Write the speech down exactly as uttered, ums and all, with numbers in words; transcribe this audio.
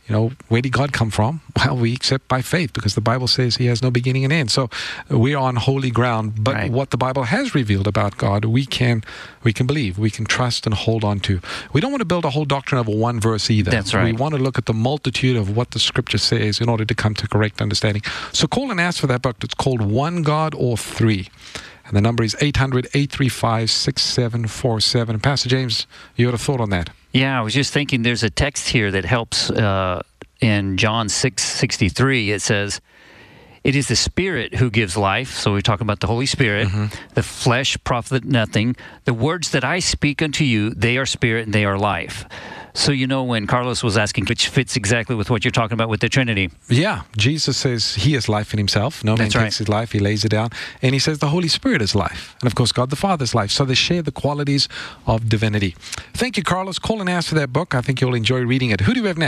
you know, where did God come from? Well, we accept by faith because the Bible says he has no beginning and end. So we're on holy ground. But Right. what the Bible has revealed about God, we can we can believe, we can trust and hold on to. We don't want to build a whole doctrine of a one verse either. That's right. We want to look at the multitude of what the Scripture says in order to come to correct understanding. So call and ask for that book. It's called One God or Three. And the number is eight hundred, eight three five, six seven four seven. Pastor James, you had a thought on that? Yeah, I was just thinking there's a text here that helps uh, in John six sixty-three. It says, it is the Spirit who gives life. So we're talking about the Holy Spirit. Mm-hmm. The flesh profit nothing. The words that I speak unto you, they are spirit and they are life. So, you know, when Carlos was asking, which fits exactly with what you're talking about with the Trinity. Yeah, Jesus says he is life in himself. No man That's takes right. his life, he lays it down. And he says the Holy Spirit is life. And of course, God the Father is life. So they share the qualities of divinity. Thank you, Carlos. Call and ask for that book. I think you'll enjoy reading it. Who do we have next?